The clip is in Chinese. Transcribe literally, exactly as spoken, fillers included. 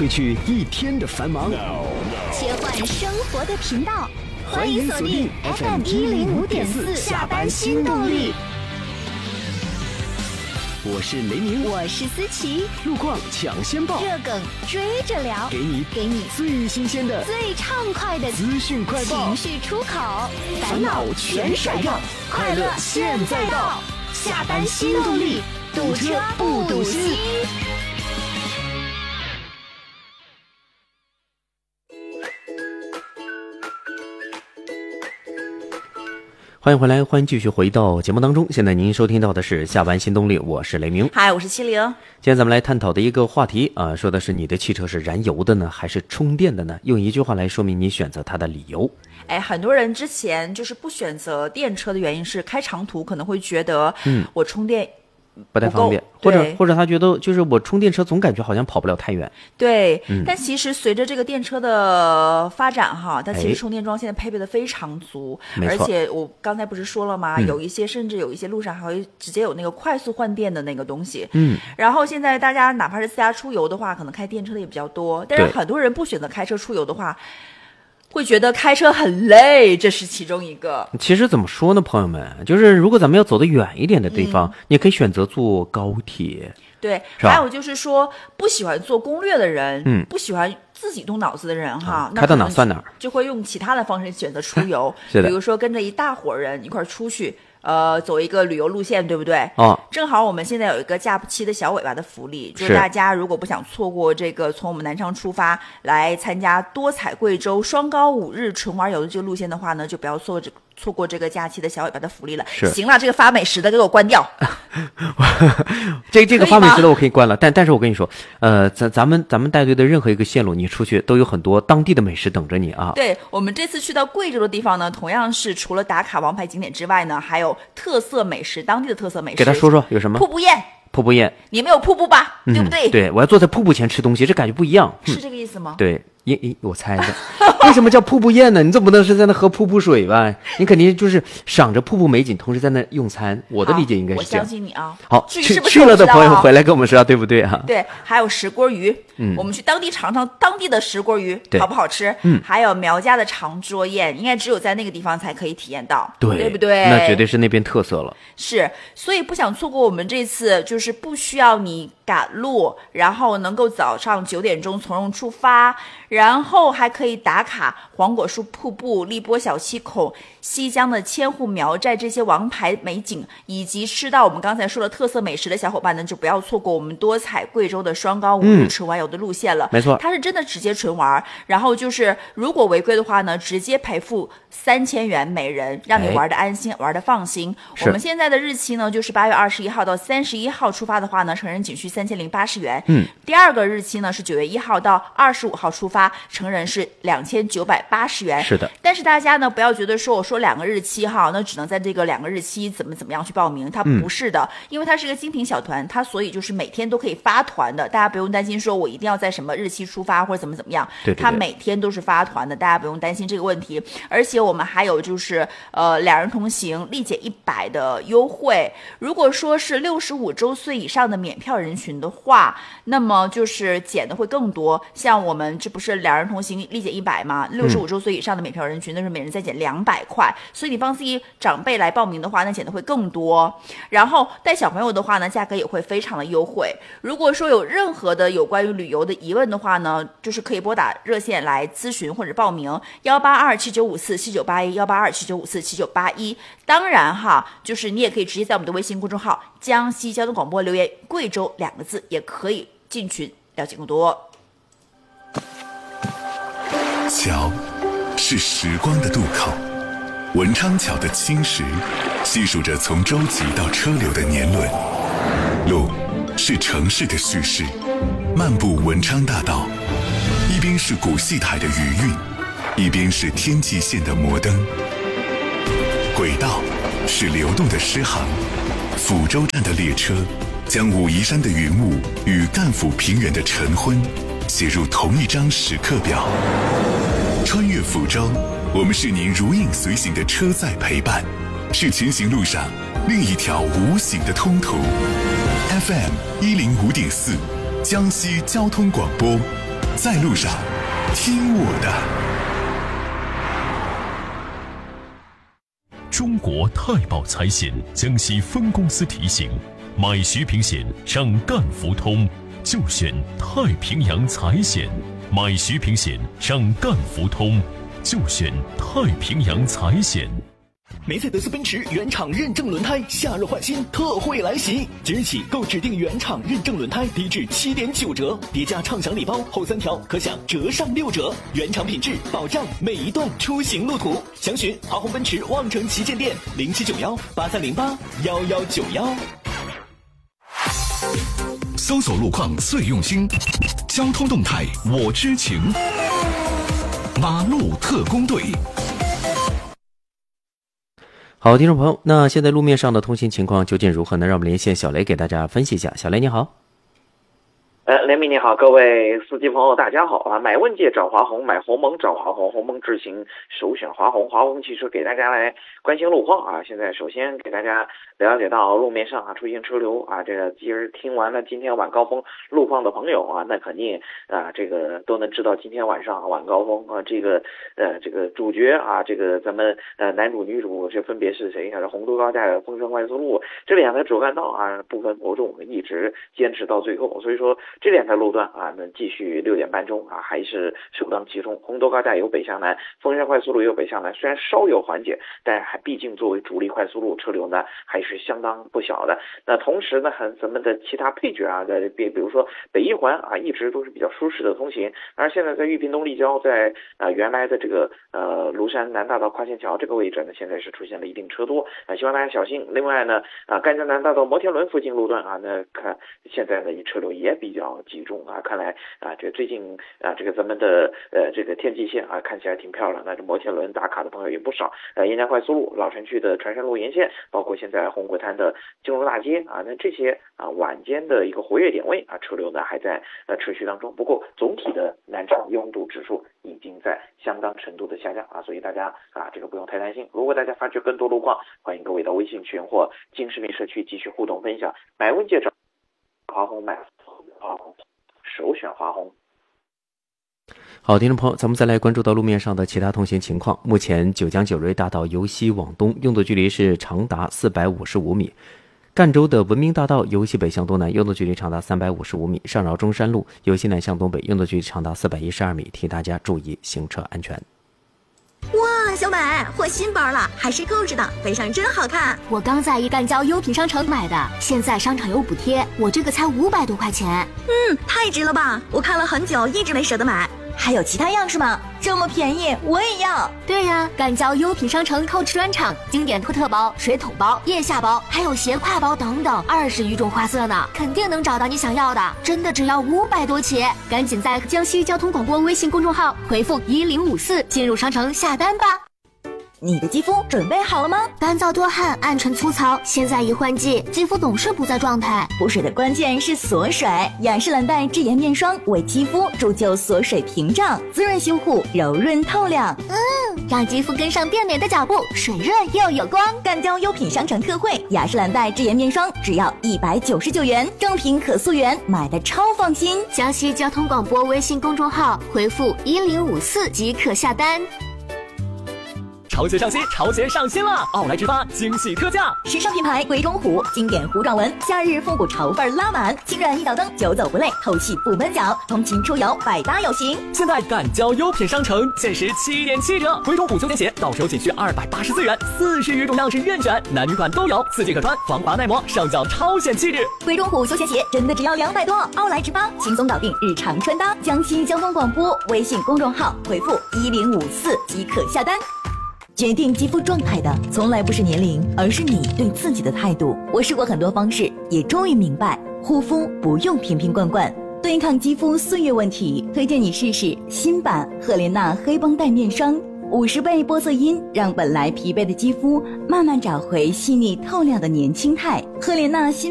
褪去一天的繁忙， 切换生活的频道， 欢迎锁定 F M 一零五点四下班新动力。我是雷鸣， 我是思琪， 路况抢先报， 热梗追着聊， 给你给你最新鲜的、 最畅快的资讯快报， 情绪出口，烦恼全甩掉，快乐现在到，下班新动力，堵车不堵心。 欢迎回来，欢迎继续回到节目当中。现在您收听到的是下班新动力，我是雷鸣。 嗨，我是七零。 今天咱们来探讨的一个话题啊，说的是你的汽车是燃油的呢，还是充电的呢？用一句话来说明你选择它的理由。 哎，很多人之前就是不选择电车的原因是开长途可能会觉得，嗯，我充电不太方便，或者或者他觉得就是我充电车总感觉好像跑不了太远。 对、嗯、但其实随着这个电车的发展哈，它其实充电桩现在配备的非常足，而且我刚才不是说了吗、嗯、有一些甚至有一些路上还会直接有那个快速换电的那个东西。嗯，然后现在大家哪怕是自家出游的话，可能开电车的也比较多，但是很多人不选择开车出游的话，会觉得开车很累，这是其中一个。 其实怎么说呢，朋友们，就是如果咱们要走得远一点的地方、嗯、你可以选择坐高铁。 对，还有就是说不喜欢做攻略的人，嗯，不喜欢自己动脑子的人哈、嗯， 开到哪算哪， 就会用其他的方式选择出游是的， 比如说跟着一大伙人一块出去呃，走一个旅游路线，对不对？哦，正好我们现在有一个假期的小尾巴的福利，就是大家如果不想错过这个从我们南昌出发来参加多彩贵州双高五日纯玩游的这个路线的话呢，就不要错过这个错过这个假期的小尾巴的福利了。行了，这个发美食的给我关掉。 这这个发美食的我可以关了，但但是我跟你说，呃，咱咱们咱们带队的任何一个线路，你出去都有很多当地的美食等着你啊。 对，我们这次去到贵州的地方呢，同样是除了打卡王牌景点之外呢，还有特色美食，当地的特色美食。 给他说说有什么？ 瀑布宴。 瀑布宴， 你们有瀑布吧？嗯、对不对？ 对，我要坐在瀑布前吃东西，这感觉不一样。 是这个意思吗？ 嗯、对。因因我猜的，为什么叫瀑布宴呢？你总不能是在那喝瀑布水吧？你肯定就是赏着瀑布美景，同时在那用餐。我的理解应该是这样。 我相信你啊。 好， 至于是不是去了的朋友回来跟我们说，对不对啊？ 对，还有石锅鱼，嗯，我们去当地尝尝当地的石锅鱼好不好吃？嗯，还有苗家的长桌宴，应该只有在那个地方才可以体验到， 对， 对不对？ 那绝对是那边特色了。 是，所以不想错过我们这次，就是不需要你赶路，然后能够早上九点钟从容出发，然后还可以打卡黄果树瀑布、荔波小七孔、西江的千户苗寨这些王牌美景，以及吃到我们刚才说的特色美食的小伙伴呢，就不要错过我们多彩贵州的双高五日纯玩游的路线了。 没错， 它是真的直接纯玩，然后就是如果违规的话呢，直接赔付三千元每人，让你玩的安心，玩的放心。我们现在的日期呢，就是八月二十一号到三十一号出发的话呢，成人仅需三千零八十元。嗯，第二个日期呢是九月一号到二十五号出发，成人是两千九百八十元。 是的， 但是大家呢不要觉得说我说两个日期哈，那只能在这个两个日期怎么怎么样去报名，它不是的，嗯、因为它是一个精品小团，它所以就是每天都可以发团的，大家不用担心说我一定要在什么日期出发或者怎么怎么样， 对对对， 它每天都是发团的，大家不用担心这个问题。而且我们还有就是呃两人同行立减一百的优惠，如果说是六十五周岁以上的免票人群的话，那么就是减的会更多。像我们这不是两人同行立减一百吗？六十五周岁以上的免票人群，那是每人再减两百块，所以你帮自己长辈来报名的话，那减的会更多。然后带小朋友的话呢，价格也会非常的优惠。如果说有任何的有关于旅游的疑问的话呢，就是可以拨打热线来咨询或者报名，幺八二七九五四七九八一，幺八二七九五四七九八一。当然哈，就是你也可以直接在我们的微信公众号江西交通广播留言贵州两个字，也可以进群了解更多。 桥是时光的渡口，文昌桥的青石细数着从舟楫到车流的年轮。路是城市的叙事，漫步文昌大道，一边是古戏台的余韵，一边是天际线的摩登。轨道是流动的诗行，抚州站的列车将武夷山的云雾与赣抚平原的晨昏写入同一张时刻表。穿越抚州，我们是您如影随形的车载陪伴，是前行路上另一条无形的通途。F M 一零五点四，江西交通广播， 在路上，听我的。 中国太保财险江西分公司提醒：买徐平险上赣福通，就选太平洋财险；买徐平险上赣福通，就选太平洋财险。 梅赛德斯奔驰原厂认证轮胎夏日换新特惠来袭，即日起购指定原厂认证轮胎低至 七点九 折，叠加畅享礼包后三条可享折上六折，原厂品质保障每一段出行路途。详询华虹奔驰望城旗舰店零七九幺八三零八幺幺九幺。 搜索路况最用心，交通动态我知情，马路特工队。 好，听众朋友，那现在路面上的通行情况究竟如何呢？让我们连线小雷给大家分析一下。小雷你好。 呃，雷米你好，各位司机朋友大家好啊！买问界找华虹，买鸿蒙找华虹，鸿蒙智行首选华虹，华虹汽车给大家来关心路况啊！现在首先给大家了解到路面上啊出现车流啊，这个其实听完了今天晚高峰路况的朋友啊，那肯定啊这个都能知道今天晚上晚高峰啊这个呃这个主角啊这个咱们呃男主女主这分别是谁？是洪都高架、丰顺快速路这两条主干道啊不分伯仲，一直坚持到最后，所以说这两条路段啊能继续六点半钟啊还是首当其冲。洪都高架由北向南，丰顺快速路由北向南，虽然稍有缓解，但还毕竟作为主力快速路，车流呢还是相当不小的。那同时呢，咱们的其他配角啊，在比比如说北一环啊，一直都是比较舒适的通行。而现在在玉屏东立交，在啊、呃、原来的这个呃庐山南大道跨线桥这个位置呢，现在是出现了一定车多啊，希望大家小心。另外呢，啊赣江南大道摩天轮附近路段啊，那看现在呢车流也比较集中啊，看来啊这最近啊这个咱们的呃这个天际线啊看起来挺漂亮，那这摩天轮打卡的朋友也不少。呃沿江快速路、老城区的船山路沿线，包括现在红会滩的金融大街啊，那这些啊晚间的一个活跃点位啊，车流呢还在呃持续当中。不过总体的南昌拥堵指数已经在相当程度的下降啊，所以大家啊这个不用太担心。如果大家发觉更多路况，欢迎各位到微信群或金视频社区继续互动分享。买问界找华虹，买华虹，首选华虹。 好，听众朋友，咱们再来关注到路面上的其他通行情况。目前九江九瑞大道由西往东用作距离是长达四百五十五米，赣州的文明大道由西北向东南用作距离长达三百五十五米，上饶中山路由西南向东北用作距离长达四百一十二米，提大家注意行车安全。 哇，小美，换新包了，还是购置的，背上真好看。 我刚在一赣交优品商城买的，现在商场有补贴，我这个才五百多块钱。 嗯，太值了吧！我看了很久，一直没舍得买。还有其他样式吗？这么便宜，我也要。 对呀，赣交优品商城购置专场，经典托特包、水桶包、腋下包，还有斜挎包等等，二十余种花色呢，肯定能找到你想要的。真的只要五百多起，赶紧在江西交通广播微信公众号回复一零五四进入商城下单吧。 你的肌肤准备好了吗？ 干燥多汗、暗沉粗糙，现在一换季，肌肤总是不在状态。 补水的关键是锁水，雅诗兰黛智颜面霜为肌肤铸就锁水屏障，滋润修护，柔润透亮。 嗯，让肌肤跟上变美的脚步，水润又有光。 赣交优品商城特惠，雅诗兰黛智颜面霜只要一百九十九元，正品可溯源，买的超放心。 江西交通广播微信公众号回复一零五四即可下单。 潮鞋上新，潮鞋上新了！奥莱直发惊喜特价， 时尚品牌鬼冢虎，经典糊状纹，夏日复古潮范拉满，轻软一脚蹬，久走不累，透气不闷脚，通勤出游百搭有型。 现在赣交优品商城限时七点七折，鬼冢虎休闲鞋到手仅需二百八十四元，四十余种样式任选，男女款都有，四季可穿，防滑耐磨，上脚超显气质。 鬼冢虎休闲鞋真的只要两百多，奥莱直发轻松搞定日常穿搭。江西交通广播微信公众号回复一零五四即可下单。决定肌肤状态的从来不是年龄，而是你对自己的态度。我试过很多方式，也终于明白，护肤不用瓶瓶罐罐，对抗肌肤岁月问题，推荐你试试新版赫莲娜黑绷带面霜，五十倍玻色因，让本来疲惫的肌肤慢慢找回细腻透亮的年轻态。赫莲娜新